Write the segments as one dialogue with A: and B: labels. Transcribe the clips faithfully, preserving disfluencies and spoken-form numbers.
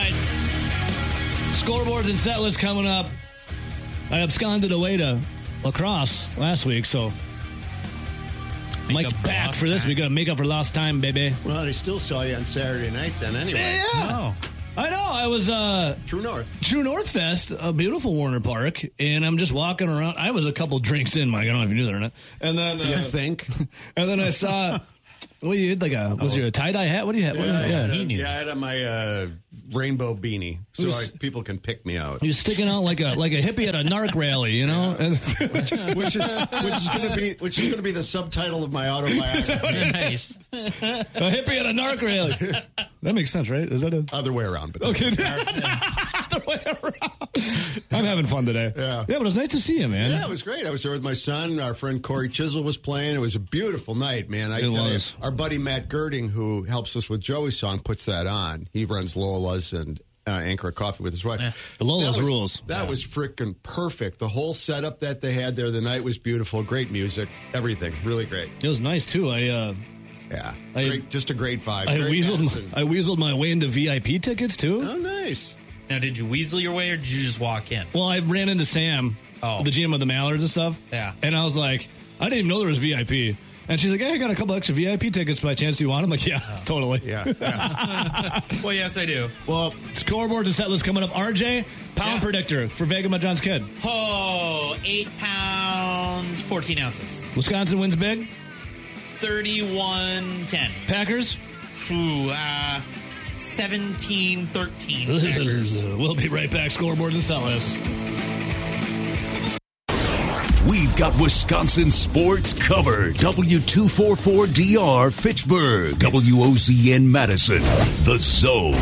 A: right. Scoreboards and set list coming up. I absconded away to lacrosse last week, so
B: Make
A: Mike's back for this. We got to make up for lost time, baby.
C: Well, they still saw you on Saturday night then anyway.
A: Yeah.
B: Oh.
A: I know. I was uh,
C: True North.
A: True North Fest, a beautiful Warner Park, and I'm just walking around. I was a couple drinks in, Mike. I don't know if you knew that or not. And then, uh,
C: You think?
A: and then I saw. What you had like a was
C: Oh.
A: your a tie dye hat? What do you have?
C: Yeah,
A: What, yeah.
C: yeah, yeah, I had on my uh, rainbow beanie, so
A: was-
C: I, people can pick me out.
A: He was sticking out like a like a hippie at a narc rally, you know. And
C: which is which is going to be which is going to be the subtitle of my autobiography.
B: Nice.
A: a hippie at a narc rally. That makes sense, right? Is that a
C: Other way around, but
A: okay? Other way around. I'm having fun today.
C: Yeah.
A: yeah, but it was nice to see you, man.
C: Yeah, it was great. I was there with my son. Our friend Corey Chisel was playing. It was a beautiful night, man. I
A: It
C: tell you,
A: was.
C: our buddy Matt Girding, who helps us with Joey's song, puts that on. He runs Lola's and uh, Anchor of Coffee with his wife.
B: Yeah.
A: The Lola's
C: That was-
A: rules.
C: That
A: Yeah.
C: was freaking perfect. The whole setup that they had there, the night was beautiful. Great music, everything, really great.
A: It was nice too. I uh,
C: Yeah,
A: I-
C: great, just a great vibe.
A: I
C: Great
A: weaseled
C: Madison.
A: I weaseled my way into V I P tickets too.
C: Oh, nice.
B: Now, did you weasel your way or did you just walk in?
A: Well, I ran into Sam,
B: Oh.
A: the G M of the Mallards and stuff.
B: Yeah.
A: And I was like, I didn't even know there was V I P. And she's like, hey, I got a couple extra V I P tickets by chance you want. I'm like, yeah, totally.
C: Yeah, yeah.
B: Well, yes, I do.
A: Well, scoreboard and set list coming up. R J, pound
B: Yeah.
A: predictor for Vega My John's kid.
B: Oh, eight pounds, fourteen ounces.
A: Wisconsin wins big.
B: thirty-one ten.
A: Packers.
B: Ooh, uh, seventeen thirteen. Packers.
A: We'll be right back. Scoreboard and set list.
D: We've got Wisconsin sports covered. W two forty-four D R Fitchburg. W O Z N Madison. The Zone.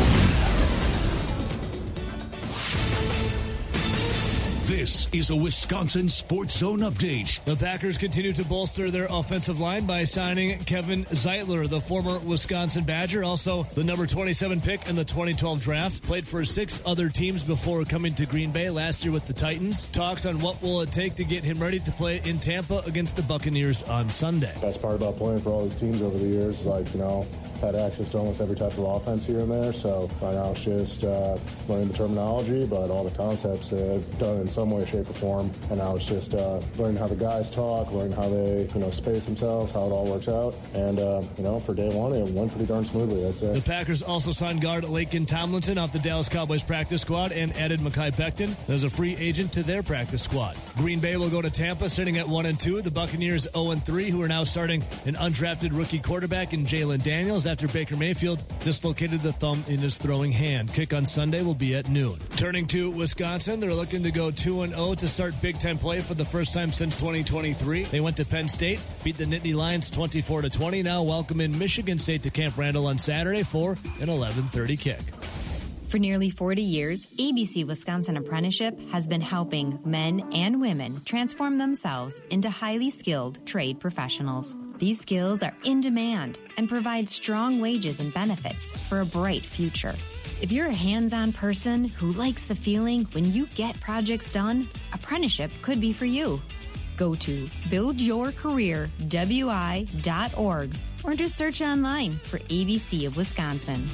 D: This is a Wisconsin Sports Zone update.
A: The Packers continue to bolster their offensive line by signing Kevin Zeitler, the former Wisconsin Badger, also the number twenty-seven pick in the twenty twelve draft. Played for six other teams before coming to Green Bay last year with the Titans. Talks on what will it take to get him ready to play in Tampa against the Buccaneers on Sunday.
E: Best part about playing for all these teams over the years is, like, you know, had access to almost every type of offense here and there. So right now it's just uh, learning the terminology, but all the concepts uh, done in some way, shape, or form. And now it's just uh, learning how the guys talk, learning how they, you know, space themselves, how it all works out. And, uh, you know, for day one, it went pretty darn smoothly, I'd say.
A: The Packers also signed guard Laken Tomlinson off the Dallas Cowboys practice squad and added Mekhi Becton as a free agent to their practice squad. Green Bay will go to Tampa sitting at one and two. The Buccaneers oh and three, who are now starting an undrafted rookie quarterback in Jalen Daniels after Baker Mayfield dislocated the thumb in his throwing hand. Kick on Sunday will be at noon. Turning to Wisconsin, they're looking to go two and oh to start Big Ten play for the first time since twenty twenty-three. They went to Penn State, beat the Nittany Lions twenty-four to twenty. Now welcome in Michigan State to Camp Randall on Saturday for an eleven thirty kick.
F: For nearly forty years, A B C Wisconsin Apprenticeship has been helping men and women transform themselves into highly skilled trade professionals. These skills are in demand and provide strong wages and benefits for a bright future. If you're a hands-on person who likes the feeling when you get projects done, apprenticeship could be for you. Go to build your career w i dot org or just search online for A B C of Wisconsin.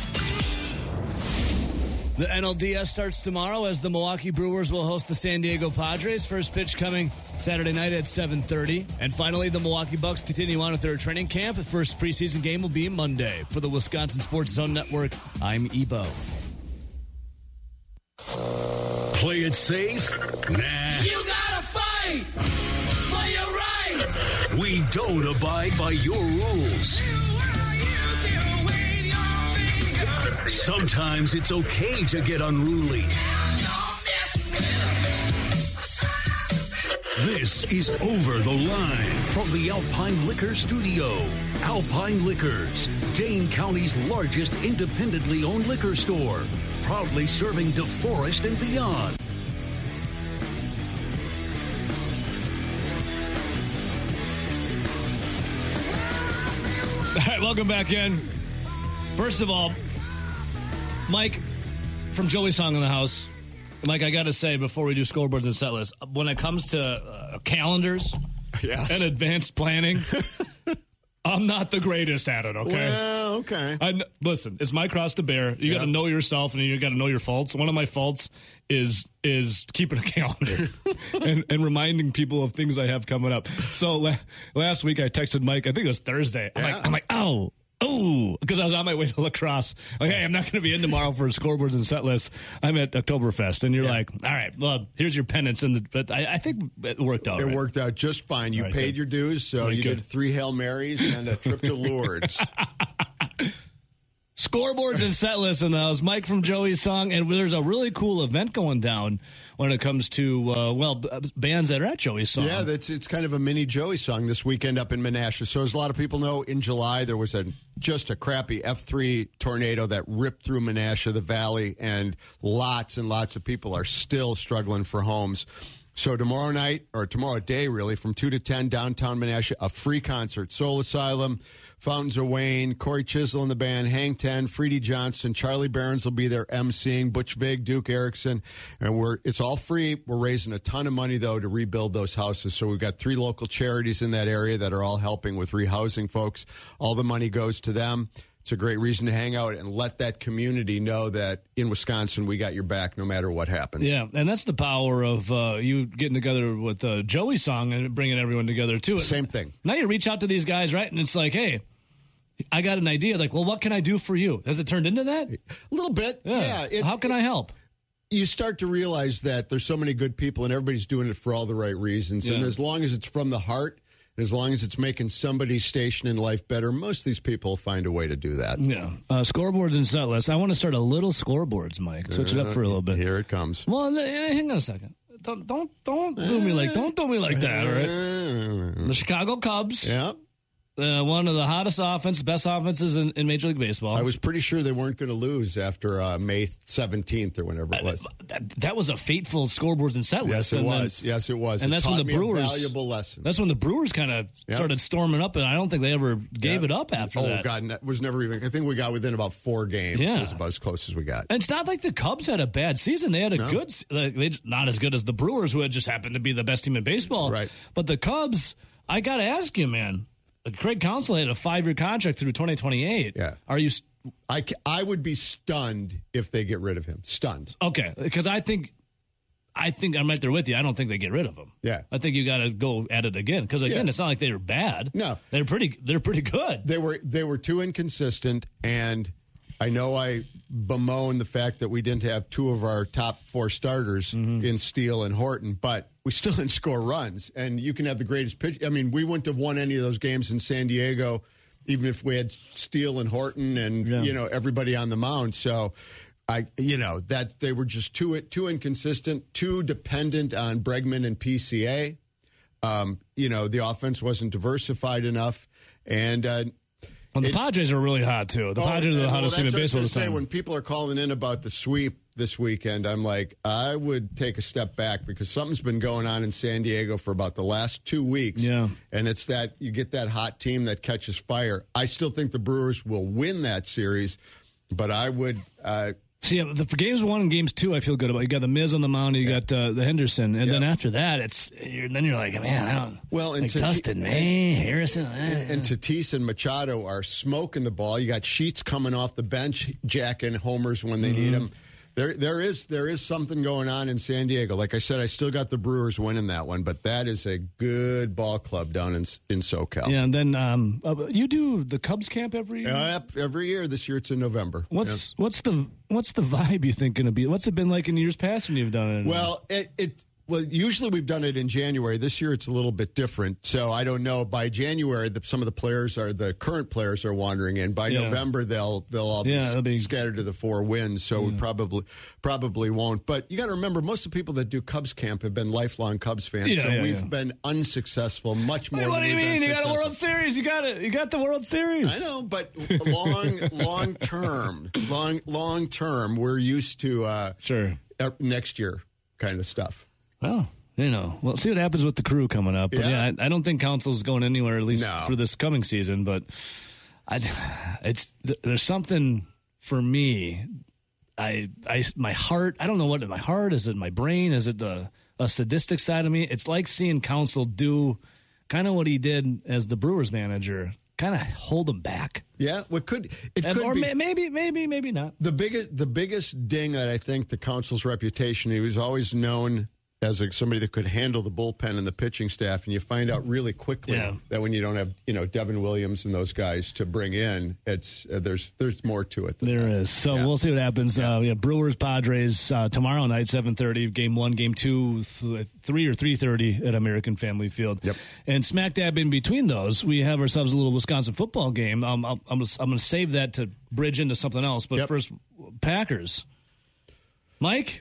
A: The N L D S starts tomorrow as the Milwaukee Brewers will host the San Diego Padres. First pitch coming Saturday night at seven thirty. And finally, the Milwaukee Bucks continue on with their training camp. The first preseason game will be Monday. For the Wisconsin Sports Zone Network, I'm Ebo.
D: Play it safe? Nah.
G: You gotta fight for your right.
D: We don't abide by your rules. Sometimes it's okay to get unruly. This is Over the Line from the Alpine Liquor Studio. Alpine Liquors, Dane County's largest independently owned liquor store, proudly serving DeForest and beyond.
A: All right, welcome back in. First of all, Mike from Joey's Song in the House. Mike, I got to say before we do scoreboards and set lists, when it comes to uh, calendars
C: Yes.
A: and advanced planning, I'm not the greatest at it, okay?
C: Well, okay.
A: I, listen, it's my cross to bear. You got to know yourself and you got to know your faults. One of my faults is is keeping a calendar and, and reminding people of things I have coming up. So la- last week I texted Mike. I think it was Thursday. I'm
C: Yeah.
A: like, I'm like, oh. Oh, because I was on my way to lacrosse. Like, hey, I'm not going to be in tomorrow for scoreboards and set lists. I'm at Oktoberfest, and you're
C: Yeah.
A: like, all right, well, here's your penance. And the, but I, I think it worked out.
C: It
A: right.
C: worked out just fine. You
A: Right,
C: paid
A: good.
C: your dues, so
A: Right,
C: you
A: good.
C: did three Hail Marys and a trip to Lourdes.
A: Scoreboards and set lists, and that was Mike from Joey's Song. And there's a really cool event going down when it comes to, uh, well, b- bands that are at Joey's Song.
C: Yeah, that's it's kind of a mini Joey Song this weekend up in Menasha. So as a lot of people know, in July there was a just a crappy F three tornado that ripped through Menasha, the valley, and lots and lots of people are still struggling for homes. So tomorrow night, or tomorrow day really, from two to ten, downtown Menasha, a free concert. Soul Asylum, Fountains of Wayne, Corey Chisel and the band, Hang ten, Freddie Johnson, Charlie Barons will be there emceeing, Butch Vig, Duke Erickson, and we're it's all free. We're raising a ton of money, though, to rebuild those houses. So we've got three local charities in that area that are all helping with rehousing folks. All the money goes to them. It's a great reason to hang out and let that community know that in Wisconsin we got your back no matter what happens.
A: Yeah, and that's the power of uh, you getting together with uh, Joey's Song and bringing everyone together, too.
C: Same thing.
A: Now you reach out to these guys, right? And it's like, hey, I got an idea. Like, well, what can I do for you? Has it turned into that?
C: A little bit. Yeah. it-
A: How can
C: it-
A: I help?
C: You start to realize that there's so many good people and everybody's doing it for all the right reasons. And
A: Yeah.
C: as long as it's from the heart, and as long as it's making somebody's station in life better, most of these people find a way to do that.
A: Yeah. Uh, scoreboards and set lists. I want to start a little scoreboards, Mike. Switch it up for a little bit.
C: Here it comes.
A: Well, n- hang on a second. Don't don't don't do me like don't do me like that. All right. The Chicago Cubs.
C: Yeah.
A: Uh, one of the hottest offense, best offenses in, in Major League Baseball.
C: I was pretty sure they weren't going to lose after uh, May seventeenth or whenever it was.
A: that, that was a fateful scoreboards and set list.
C: Yes, it
A: and then-
C: was. Yes, it was.
A: and
C: It
A: that's when
C: taught
A: the
C: me a
A: Brewers-
C: valuable lesson.
A: That's when the Brewers kind of
C: Yep.
A: started storming up, and I don't think they ever gave
C: Yeah.
A: it up after
C: oh,
A: that.
C: God, it was never even. I think we got within about four games.
A: Yeah.
C: It was about as close as we got.
A: And it's not like the Cubs had a bad season. They had a
C: No.
A: good, like, they not as good as the Brewers, who had just happened to be the best team in baseball.
C: Right.
A: But the Cubs, I got to ask you, man. Craig Counsell had a five-year contract through twenty twenty-eight.
C: Yeah.
A: Are you
C: I, ca- I would be stunned if they get rid of him. Stunned.
A: okay? Because I think, I think I'm right there with you. I don't think they get rid of him.
C: Yeah.
A: I think you got to go at it again. Because again,
C: Yeah.
A: it's not like they were bad.
C: No.
A: they're pretty. They're pretty good.
C: They were they were too inconsistent, and I know I bemoan the fact that we didn't have two of our top four starters
A: Mm-hmm.
C: in Steele and Horton, but we still didn't score runs. And you can have the greatest pitch. I mean, we wouldn't have won any of those games in San Diego, even if we had Steele and Horton and
A: Yeah.
C: you know everybody on the mound. So. I, you know, that they were just too too inconsistent, too dependent on Bregman and P C A. Um, you know, the offense wasn't diversified enough, and uh,
A: Well, the
C: it-
A: Padres are really hot too. The
C: Oh,
A: Padres are the
C: and,
A: hottest
C: well,
A: team in
C: that's what I was
A: baseball
C: gonna
A: this
C: say,
A: time.
C: when people are calling in about the sweep this weekend, I'm like, I would take a step back because something's been going on in San Diego for about the last two weeks.
A: Yeah.
C: And it's that you get that hot team that catches fire. I still think the Brewers will win that series, but I would. Uh,
A: See, the for games one and games two, I feel good about. You got the Miz on the mound, you got uh, the Henderson, and
C: Yeah.
A: then after that, it's you're, then you're like, man, I don't.
C: Well, and
A: like
C: to-
A: Dustin, man, Harrison, eh.
C: and Tatis and Machado are smoking the ball. You got Sheets coming off the bench, jacking homers when they
A: Mm-hmm.
C: need them. There, there is there is something going on in San Diego. Like I said, I still got the Brewers winning that one, but that is a good ball club down in in SoCal.
A: Yeah, and then um, uh, you do the Cubs camp every year.
C: Yep, every year. This year it's in November.
A: What's what's the what's the vibe you think going to be? What's it been like in years past when you've done it?
C: Yeah. Well, it, it well usually we've done it in January. This year it's a little bit different. So I don't know. By January, the, some of the players are the current players are wandering in. By
A: Yeah.
C: November, they'll they'll all
A: Yeah,
C: be,
A: they'll be-
C: scattered to the four winds. So we probably probably won't. But you got to remember, most of the people that do Cubs camp have been lifelong Cubs fans.
A: Yeah,
C: so
A: yeah,
C: we've
A: yeah.
C: been unsuccessful, much more.
A: Wait, what
C: than
A: do you
C: we've been
A: mean? You got a
C: successful.
A: World Series. You got it. You got the World Series.
C: I know, but long, long term, long, long term, we're used to uh,
A: Sure.
C: uh, next year kind of stuff.
A: Well, you know, we'll see what happens with the crew coming up. But
C: Yeah.
A: yeah, I, I don't think Council's going anywhere, at least
C: No.
A: for this coming season. But I, it's there's something for me. I, I, my heart. I don't know what my heart is. It my brain? Is it the a sadistic side of me? It's like seeing Council do kind of what he did as the Brewers manager kind of hold them back.
C: Yeah, what could it
A: And-
C: could
A: or
C: be
A: may, maybe, maybe, maybe not.
C: the biggest the biggest ding that I think the Council's reputation. He was always known as a, somebody that could handle the bullpen and the pitching staff, and you find out really quickly
A: Yeah.
C: that when you don't have you know Devin Williams and those guys to bring in, it's uh, there's there's more to it. Than
A: There
C: that.
A: is. So
C: Yeah.
A: we'll see what happens. Uh, we have Brewers, Padres uh, tomorrow night, seven thirty. Game one, game two, th- three or three thirty at American Family Field.
C: Yep.
A: And smack dab in between those, we have ourselves a little Wisconsin football game. Um, I'm, I'm, I'm going to save that to bridge into something else. But
C: Yep.
A: first, Packers. Mike,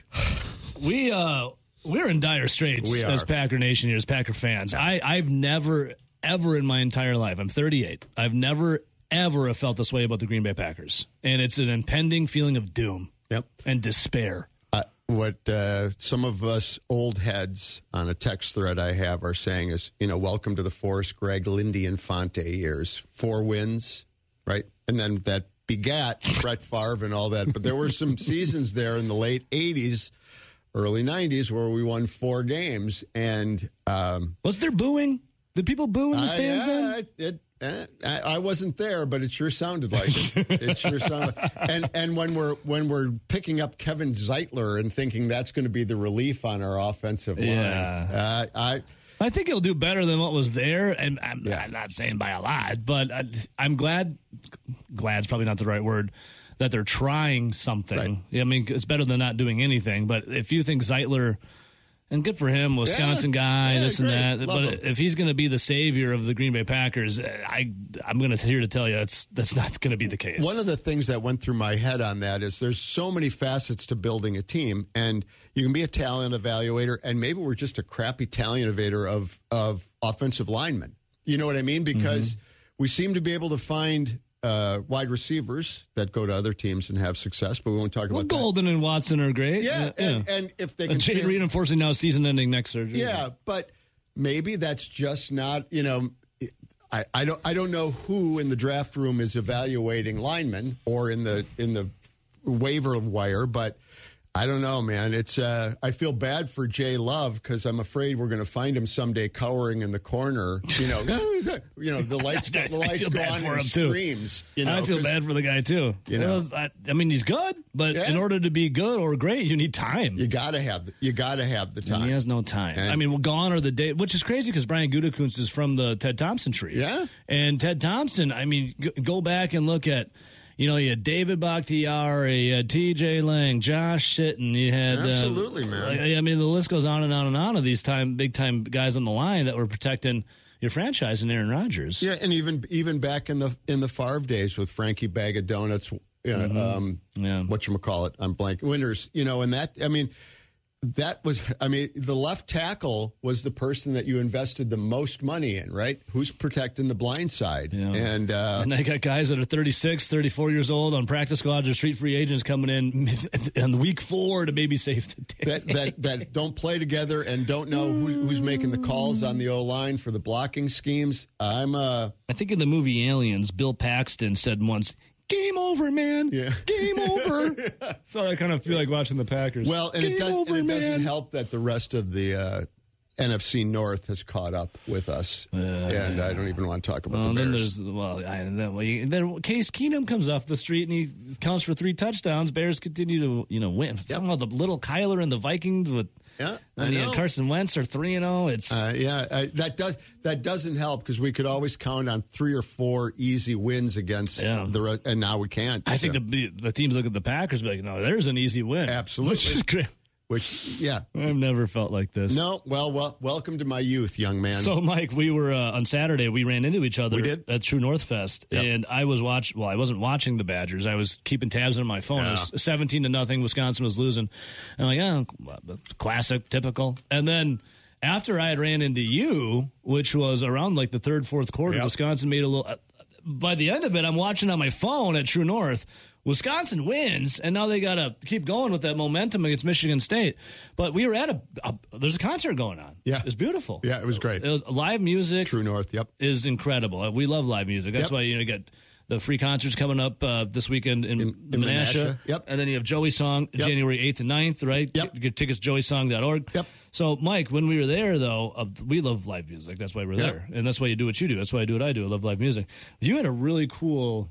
A: we uh, we're in dire straits
C: We
A: as
C: are.
A: Packer Nation here, as Packer fans. I, I've never, ever in my entire life, I'm thirty-eight, I've never, ever have felt this way about the Green Bay Packers. And it's an impending feeling of doom
C: Yep.
A: and despair.
C: Uh, what uh, some of us old heads on a text thread I have are saying is, you know, welcome to the Forrest Gregg, Lindy Infante years. Four wins, right? And then that begat Brett Favre and all that. But there were some seasons there in the late eighties, early nineties where we won four games. And um,
A: Was there booing? Did people boo in the
C: I,
A: stands then?
C: yeah, it, it, uh, I, I wasn't there, but it sure sounded like it. It sure sounded. And and when we're when we're picking up Kevin Zeitler and thinking that's going to be the relief on our offensive line,
A: Yeah.
C: uh, I
A: I think he'll do better than what was there, and I'm,
C: Yeah.
A: I'm not saying by a lot, but I, I'm glad. Glad's probably not the right word. That they're trying something.
C: Right.
A: I mean, it's better than not doing anything. But if you think Zeitler, and good for him, Wisconsin
C: Yeah.
A: guy,
C: Yeah,
A: this and
C: great.
A: that.
C: Love
A: but
C: him.
A: if he's going to be the savior of the Green Bay Packers, I I'm going to here to tell you it's that's not going to be the case.
C: One of the things that went through my head on that is there's so many facets to building a team, and you can be a talent evaluator, and maybe we're just a crappy talent evaluator of of offensive linemen. You know what I mean? Because
A: Mm-hmm.
C: we seem to be able to find uh, wide receivers that go to other teams and have success, but we won't talk
A: well,
C: about that.
A: Golden and Watson are great.
C: Yeah, and, and if they can
A: And Jade
C: stay-
A: Reed, unfortunately, now season-ending neck surgery.
C: yeah, but maybe that's just not, you know, I, I don't I don't know who in the draft room is evaluating linemen or in the in the waiver wire, but I don't know, man. It's uh, I feel bad for Jay Love because I'm afraid we're going to find him someday cowering in the corner. You know, you know the lights go, the
A: I
C: lights
A: feel
C: go
A: bad
C: on
A: for
C: and
A: him,
C: he
A: too.
C: screams. You know,
A: I feel
C: 'cause-
A: bad for the guy too.
C: You know.
A: Well, I, I mean, he's good, but
C: Yeah.
A: in order to be good or great, you need time.
C: You gotta have the, you gotta have the
A: And
C: time.
A: he has no time.
C: And-
A: I mean, well, gone are the day, which is crazy because Brian Gutekunst is from the Ted Thompson tree.
C: Yeah.
A: and Ted Thompson. I mean, g- go back and look at. You know, you had David Bakhtiari, you had T J Lang, Josh Sitton, you had... uh,
C: Absolutely, man.
A: I, I mean, the list goes on and on and on of these time big-time guys on the line that were protecting your franchise and Aaron Rodgers.
C: Yeah, and even even back in the in the Favre days with Frankie Bag of Donuts, you know, um,
A: Yeah.
C: whatchamacallit, I'm blank, Winters, you know, and that, I mean, that was, I mean, the left tackle was the person that you invested the most money in, right? Who's protecting the blind side?
A: Yeah.
C: And, uh,
A: And they got guys that are thirty-six, thirty-four years old on practice squads or street free agents coming in in week four to maybe save the day.
C: that, that that don't play together and don't know who, who's making the calls on the O line for the blocking schemes. I'm uh
A: I think in the movie Aliens, Bill Paxton said once, "Game over, man.
C: Yeah.
A: Game over." So I kind of feel like watching the Packers.
C: well, and
A: Game
C: it does
A: over,
C: and it
A: man.
C: doesn't help that the rest of the uh, N F C North has caught up with us, and I don't even want to talk about
A: Well,
C: the
A: then
C: Bears.
A: there's well, I, then, well, you, then Case Keenum comes off the street and he counts for three touchdowns. Bears continue to you know win. Some of the little Kyler and the Vikings with
C: Yeah, I
A: and,
C: know.
A: Carson Wentz are three and zero. It's
C: Uh, yeah, uh, that does that doesn't help because we could always count on three or four easy wins against
A: Yeah.
C: the re- and now we can't.
A: I think
C: So-
A: the the teams look at the Packers and be like, no, there's an easy win.
C: Absolutely.
A: Which is great.
C: which yeah
A: I've never felt like this.
C: no well well welcome to my youth, young man.
A: So, Mike, we were uh, on Saturday. We ran into each other
C: We did.
A: at True North Fest,
C: Yep.
A: and I was watch. Well, I wasn't watching the Badgers. I was keeping tabs on my phone. It was seventeen to nothing. Wisconsin was losing. And I'm like, yeah, classic, typical. And then after I had ran into you, which was around like the third, fourth quarter,
C: Yep.
A: Wisconsin made a little. Uh, by the end of it, I'm watching on my phone at True North. Wisconsin wins, and now they got to keep going with that momentum against Michigan State. But we were at a, a there's a concert going on.
C: Yeah.
A: It's beautiful.
C: Yeah, it was great.
A: It was live music
C: True North, yep.
A: is incredible. We love live music. That's
C: Yep.
A: why you know you get The free concerts coming up uh, this weekend in,
C: In- in
A: Menasha.
C: Menasha, yep.
A: And then you have Joey Song
C: Yep.
A: January eighth and ninth, right?
C: Yep.
A: Get, get tickets joey song dot org.
C: Yep.
A: So, Mike, when we were there, though, uh, we love live music. That's why we're
C: Yep.
A: there. And that's why you do what you do. That's why I do what I do. I love live music. You had a really cool,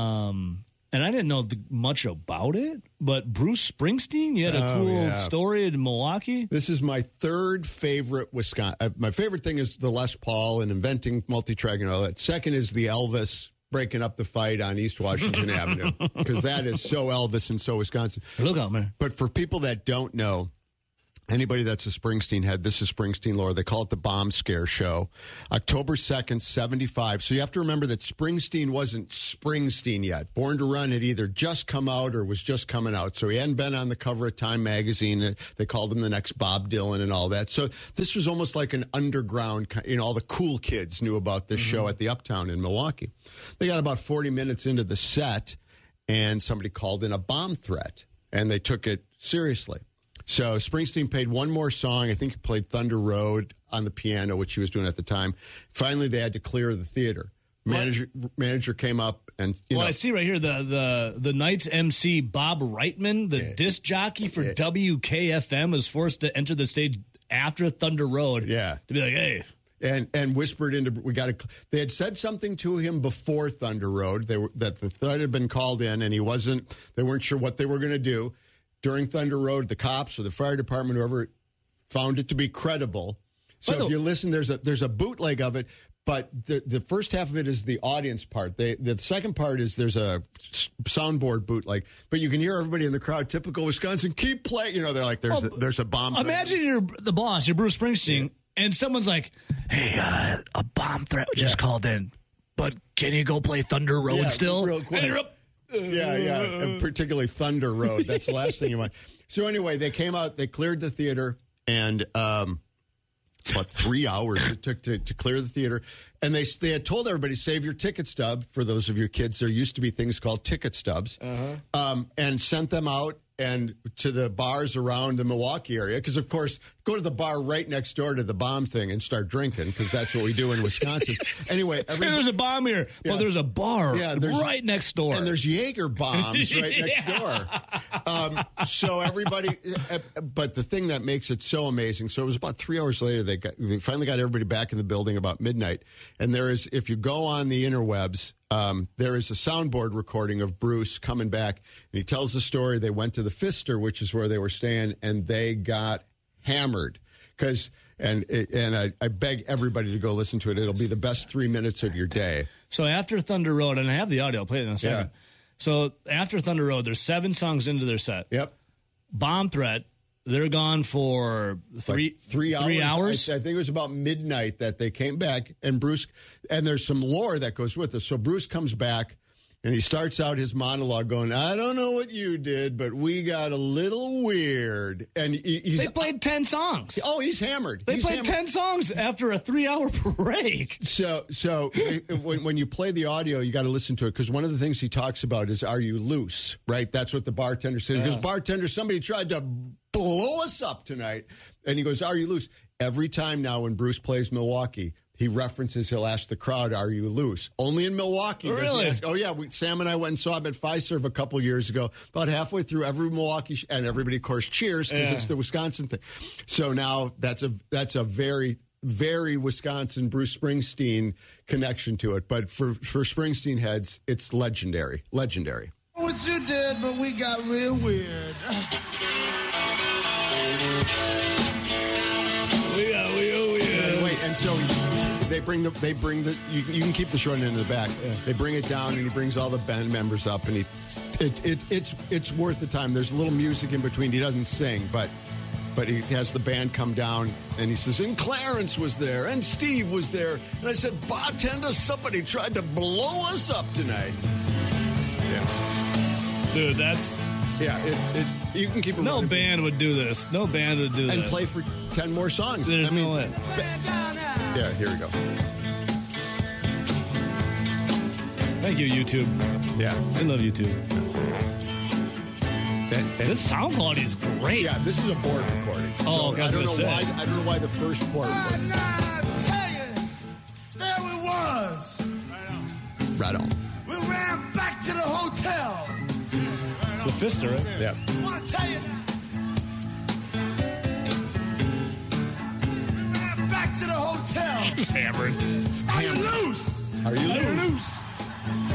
A: um, and I didn't know the, much about it, but Bruce Springsteen, you had a
C: Oh,
A: cool
C: yeah.
A: story in Milwaukee.
C: This is my third favorite Wisconsin. Uh, my favorite thing is the Les Paul and inventing multi-track and all that. Second is the Elvis breaking up the fight on East Washington Avenue, because that is so Elvis and so Wisconsin.
A: Look out, man.
C: But for people that don't know, anybody that's a Springsteen head, this is Springsteen lore. They call it the Bomb Scare Show. October second, seventy-five. So you have to remember that Springsteen wasn't Springsteen yet. Born to Run had either just come out or was just coming out. So he hadn't been on the cover of Time magazine. They called him the next Bob Dylan and all that. So this was almost like an underground, you know, all the cool kids knew about this show at the Uptown in Milwaukee. They got about forty minutes into the set, and somebody called in a bomb threat, and they took it seriously. So Springsteen played one more song. I think he played Thunder Road on the piano, which he was doing at the time. Finally, they had to clear the theater. Manager manager came up and, you
A: Well,
C: know.
A: I see right here the the the night's M C Bob Reitman, the
C: Yeah.
A: disc jockey for
C: Yeah.
A: W K F M, was forced to enter the stage after Thunder Road.
C: Yeah.
A: To be like, hey.
C: And and whispered into we got to. They had said something to him before Thunder Road. They were that the threat had been called in, and he wasn't. They weren't sure what they were going to do during Thunder Road. The cops or the fire department, whoever, found it to be credible. So
A: By the-
C: if you listen, there's a there's a bootleg of it. But the the first half of it is the audience part. They the second part is there's a s- soundboard bootleg. But you can hear everybody in the crowd. Typical Wisconsin. Keep playing. You know, they're like there's
A: Well,
C: a, there's a bomb.
A: Imagine you're the boss, you're Bruce Springsteen, and someone's like, hey, uh, a bomb threat just called in, but can you go play Thunder Road
C: Yeah,
A: still?
C: real quick.
A: And you're up.
C: Yeah, yeah, and particularly Thunder Road. That's the last thing you want. So anyway, they came out, they cleared the theater, and um, about three hours it took to, to clear the theater. And they they had told everybody, save your ticket stub. For those of your kids, there used to be things called ticket stubs, uh-huh. um, and sent them out and to the bars around the Milwaukee area. Because, of course, go to the bar right next door to the bomb thing and start drinking, because that's what we do in Wisconsin. Anyway, every,
A: Hey, there's a bomb here.
C: Yeah.
A: Well, there's a bar
C: Yeah, there's-
A: right next door.
C: And there's Jaeger bombs right next door. Um, so everybody, uh, but the thing that makes it so amazing, so it was about three hours later, they, got, they finally got everybody back in the building about midnight. And there is, if you go on the interwebs, um, there is a soundboard recording of Bruce coming back. And he tells the story. They went to the Pfister, which is where they were staying, and they got hammered. Because, and, and I, I beg everybody to go listen to it. It'll be the best three minutes of your day.
A: So after Thunder Road, and I have the audio, I'll play it in a second.
C: Yeah.
A: So after Thunder Road, there's seven songs into their set.
C: Yep.
A: Bomb Threat, they're gone for three
C: Like three hours.
A: Three hours?
C: I, I think it was about midnight that they came back, and Bruce, and there's some lore that goes with this. So Bruce comes back, and he starts out his monologue going, I don't know what you did, but we got a little weird. And he, he's,
A: They played ten songs.
C: oh, he's hammered.
A: They
C: he's
A: played
C: hammered.
A: ten songs after a three-hour break.
C: So, so when, when you play the audio, you got to listen to it, because one of the things he talks about is, are you loose? Right? That's what the bartender says. He goes, bartender, somebody tried to blow us up tonight. And he goes, are you loose? Every time now when Bruce plays Milwaukee, he references, he'll ask the crowd, are you loose? Only in Milwaukee. does he
A: Really?
C: ask- oh, yeah. We, Sam and I went and saw him at Fiserv a couple years ago. About halfway through every Milwaukee, sh- and everybody, of course, cheers, because
A: Yeah.
C: it's the Wisconsin thing. So now that's a that's a very, very Wisconsin Bruce Springsteen connection to it. But for, for Springsteen heads, it's legendary. Legendary.
G: What you did, but we got real weird.
A: We got, we, oh,
C: And wait, and so they bring the they bring the you, you can keep the short end in the back. They bring it down, and he brings all the band members up, and he it, it it's it's worth the time. There's a little music in between. He doesn't sing, but but he has the band come down, and he says, and Clarence was there, and Steve was there, and I said, bartender, somebody tried to blow us up tonight. Yeah,
A: Dude, that's...
C: yeah. It, it you can keep it
A: No
C: running.
A: band would do this. No band would do this.
C: And play for ten more songs.
A: There's
C: I mean,
A: no way.
C: Yeah, here we go.
A: Thank you, YouTube.
C: Yeah.
A: I love YouTube.
C: And, and
A: This sound quality is great.
C: yeah, this is a board recording.
A: Oh,
C: So
A: I was
C: I don't know
A: gonna say.
C: why. I don't know why the first board.
G: And I tell you, there we was.
C: Right on.
G: We ran
A: Fister, right?
C: Yeah.
G: I want to tell you now. We ran back to the hotel.
A: Hammered.
G: Are you loose?
C: Are you
G: Are you
C: loose?
G: loose?